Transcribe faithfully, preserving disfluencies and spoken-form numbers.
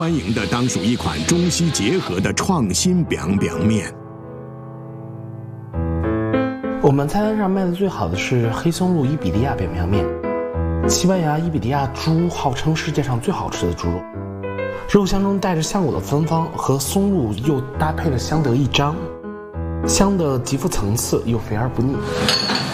欢迎的当属一款中西结合的创新 biang biang 面。 我们菜单上卖的最好的是黑松露伊比利亚 biang biang 面。西班牙伊比利亚猪号称世界上最好吃的猪肉，肉香中带着橡果的芬芳，和松露又搭配了相得益彰，香的极富层次又肥而不腻。